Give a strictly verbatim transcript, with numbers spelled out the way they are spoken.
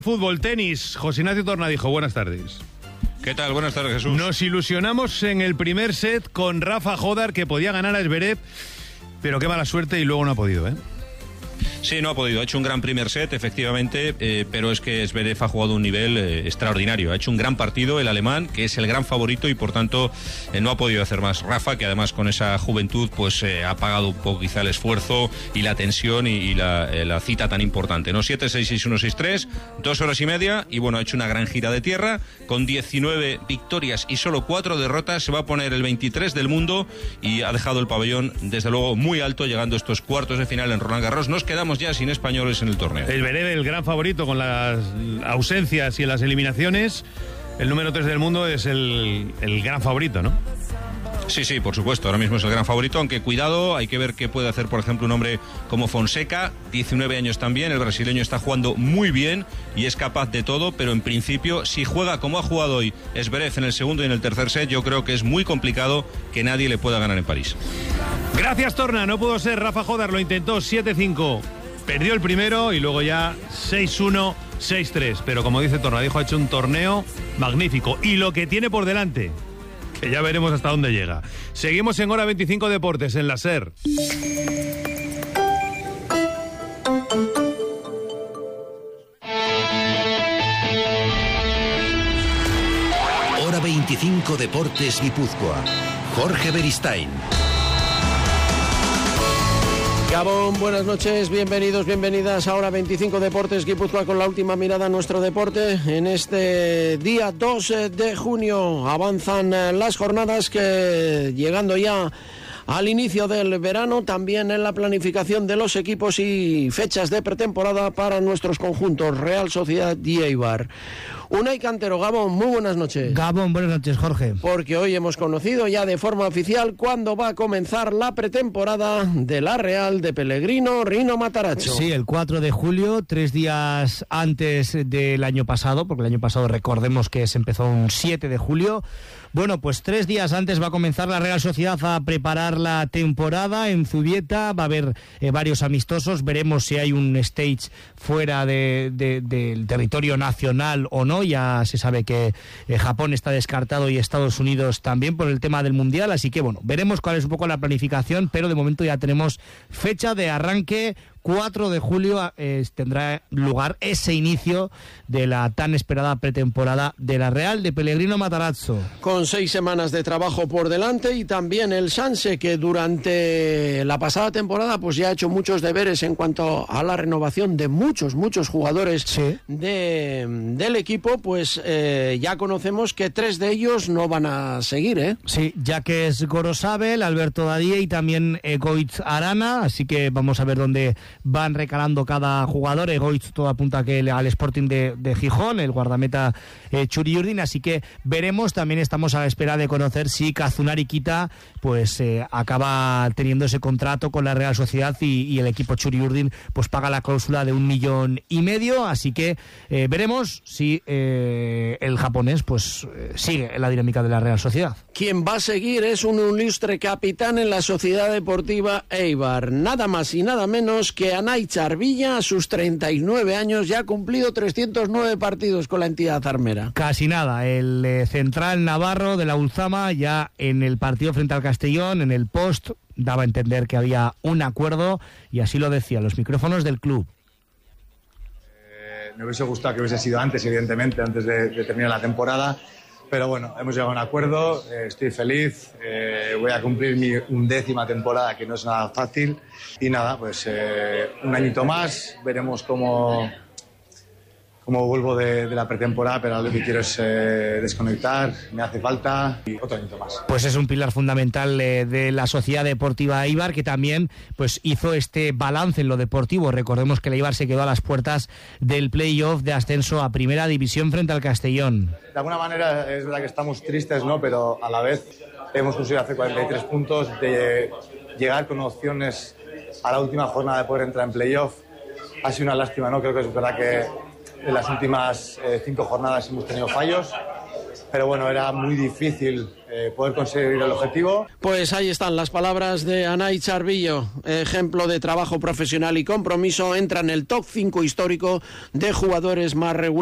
Fútbol, tenis, José Ignacio Tornadijo, buenas tardes. ¿Qué tal? Buenas tardes, Jesús. Nos ilusionamos en el primer set con Rafa Jódar, que podía ganar a Zverev, pero qué mala suerte y luego no ha podido, ¿eh? Sí, no ha podido. Ha hecho un gran primer set, efectivamente, eh, pero es que Zverev ha jugado un nivel eh, extraordinario. Ha hecho un gran partido el alemán, que es el gran favorito y por tanto eh, no ha podido hacer más. Rafa, que además con esa juventud pues eh, ha pagado un poco quizá el esfuerzo y la tensión y, y la, eh, la cita tan importante, ¿no? siete seis, seis uno, seis tres, dos horas y media y bueno, ha hecho una gran gira de tierra con diecinueve victorias y solo cuatro derrotas. Se va a poner el veintitrés del mundo y ha dejado el pabellón desde luego muy alto, llegando a estos cuartos de final en Roland Garros. Nos quedamos ya sin españoles en el torneo. El Zverev, el gran favorito con las ausencias y las eliminaciones. El número tres del mundo es el, el gran favorito, ¿no? Sí, sí, por supuesto, ahora mismo es el gran favorito, aunque cuidado, hay que ver qué puede hacer, por ejemplo, un hombre como Fonseca, diecinueve años también, el brasileño está jugando muy bien y es capaz de todo, pero en principio, si juega como ha jugado hoy Zverev en el segundo y en el tercer set, yo creo que es muy complicado que nadie le pueda ganar en París. Gracias, Torna, no pudo ser. Rafa Jódar lo intentó, siete cinco, perdió el primero y luego ya seis uno, seis tres, pero como dice Tornadijo, ha hecho un torneo magnífico y lo que tiene por delante, que ya veremos hasta dónde llega. Seguimos en Hora veinticinco Deportes, en la SER. Hora veinticinco Deportes Guipúzcoa. Jorge Beristain. Gabón, buenas noches, bienvenidos, bienvenidas a Hora veinticinco Deportes Guipúzcoa con la última mirada a nuestro deporte. En este día dos de junio avanzan las jornadas que, llegando ya al inicio del verano, también en la planificación de los equipos y fechas de pretemporada para nuestros conjuntos Real Sociedad y Eibar. Unai Cantero, Gabón, muy buenas noches. Gabón, buenas noches, Jorge. Porque hoy hemos conocido ya de forma oficial cuándo va a comenzar la pretemporada de la Real de Pellegrino Rino Matarazzo. Sí, el cuatro de julio, tres días antes del año pasado, porque el año pasado recordemos que se empezó un siete de julio. Bueno, pues tres días antes va a comenzar la Real Sociedad a preparar la temporada en Zubieta. Va a haber eh, varios amistosos. Veremos si hay un stage fuera de, de, del territorio nacional o no. Ya se sabe que eh, Japón está descartado y Estados Unidos también por el tema del Mundial. Así que, bueno, veremos cuál es un poco la planificación, pero de momento ya tenemos fecha de arranque. cuatro de julio eh, tendrá lugar ese inicio de la tan esperada pretemporada de la Real de Pellegrino Matarazzo. Con seis semanas de trabajo por delante y también el Sanse, que durante la pasada temporada pues ya ha hecho muchos deberes en cuanto a la renovación de muchos, muchos jugadores sí. de, del equipo, pues eh, ya conocemos que tres de ellos no van a seguir, ¿eh? Sí, ya que es Gorosabel, Alberto Dadie y también Egoitz Arana, así que vamos a ver dónde van recalando cada jugador. Egoitz todo apunta que al Sporting de, de Gijón, el guardameta eh, Txuri Urdin, así que veremos. También estamos a la espera de conocer si Kazunari Kita pues eh, acaba teniendo ese contrato con la Real Sociedad y, y el equipo Txuri Urdin pues paga la cláusula de un millón y medio, así que eh, veremos si eh, el japonés pues eh, sigue en la dinámica de la Real Sociedad. Quien va a seguir es un ilustre capitán en la Sociedad Deportiva Eibar, nada más y nada menos que Anaichar Villa. A sus treinta y nueve años ya ha cumplido trescientos nueve partidos con la entidad armera. Casi nada, el eh, central navarro de la Ulzama ya en el partido frente al Castellón, en el post, daba a entender que había un acuerdo y así lo decía los micrófonos del club. Eh, me hubiese gustado que hubiese sido antes, evidentemente, antes de, de terminar la temporada. Pero bueno, hemos llegado a un acuerdo, eh, estoy feliz, eh, voy a cumplir mi undécima temporada, que no es nada fácil. Y nada, pues eh, un añito más, veremos cómo, cómo vuelvo de, de la pretemporada, pero lo que quiero es eh, desconectar, me hace falta, y otro añito más. Pues es un pilar fundamental eh, de la Sociedad Deportiva Eibar, que también pues hizo este balance en lo deportivo. Recordemos que el Eibar se quedó a las puertas del playoff de ascenso a Primera División frente al Castellón. De alguna manera es verdad que estamos tristes, ¿no? Pero a la vez hemos conseguido hacer cuarenta y tres puntos, de llegar con opciones a la última jornada de poder entrar en playoff. Ha sido una lástima, ¿no? Creo que es verdad que en las últimas eh, cinco jornadas hemos tenido fallos, pero bueno, era muy difícil eh, poder conseguir el objetivo. Pues ahí están las palabras de Anay Charvillo, ejemplo de trabajo profesional y compromiso, entra en el top cinco histórico de jugadores más regulares.